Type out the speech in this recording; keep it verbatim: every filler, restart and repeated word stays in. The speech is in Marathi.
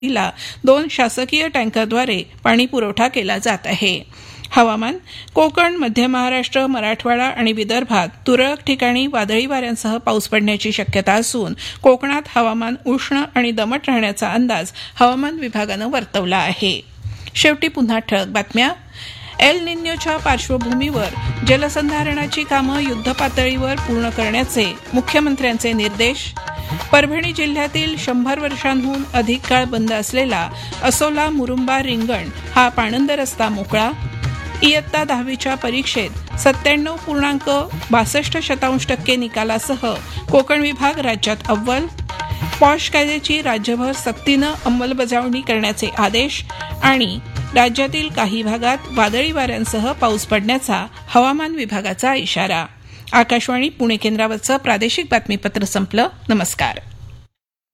ला दोन शासकीय टँकरद्वारे पाणी पुरवठा केला जात आहे. हवामान. कोकण, मध्य महाराष्ट्र, मराठवाडा आणि विदर्भात तुरळक ठिकाणी वादळी वाऱ्यांसह पाऊस पडण्याची शक्यता असून कोकणात हवामान उष्ण आणि दमट राहण्याचा अंदाज हवामान विभागानं वर्तवला आहे. शेवटी पुन्हा ठळक बातम्या. एल निन्योच्या पार्श्वभूमीवर जलसंधारणाची कामं युद्धपातळीवर पूर्ण करण्याचे मुख्यमंत्र्यांचे निर्देश. परभणी जिल्ह्यातील शंभर वर्षांहून अधिक काळ बंद असलेला असोला मुरुंबा रिंगण हा पाणंद रस्ता मोकळा. इयत्ता दहावीच्या परीक्षेत सत्त्याण्णव पूर्णांक बासष्ट शतांश टक्के निकालासह कोकण विभाग राज्यात अव्वल. पॉश कायद्याची राज्यभर सक्तीनं अंमलबजावणी करण्याचे आदेश. आणि राज्यातील काही भागात वादळी वाऱ्यांसह पाऊस पडण्याचा हवामान विभागाचा इशारा. आकाशवाणी पुणे केंद्रावरचं प्रादेशिक बातमीपत्र संपलं. नमस्कार.